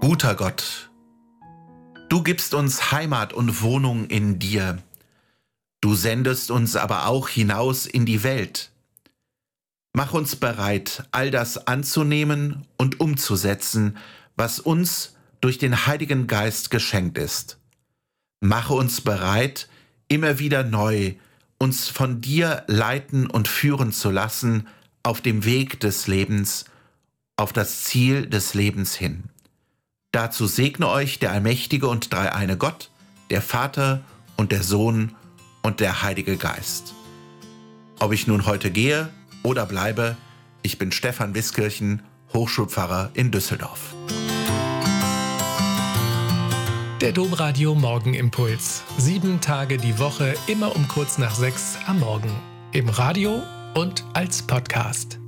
Guter Gott, du gibst uns Heimat und Wohnung in dir. Du sendest uns aber auch hinaus in die Welt. Mach uns bereit, all das anzunehmen und umzusetzen, was uns durch den Heiligen Geist geschenkt ist. Mache uns bereit, immer wieder neu uns von dir leiten und führen zu lassen auf dem Weg des Lebens, auf das Ziel des Lebens hin. Dazu segne euch der allmächtige und dreieine Gott, der Vater und der Sohn und der Heilige Geist. Ob ich nun heute gehe oder bleibe, ich bin Stefan Wiskirchen, Hochschulpfarrer in Düsseldorf. Der Domradio Morgenimpuls. 7 Tage die Woche, immer um kurz nach 6 am Morgen. Im Radio und als Podcast.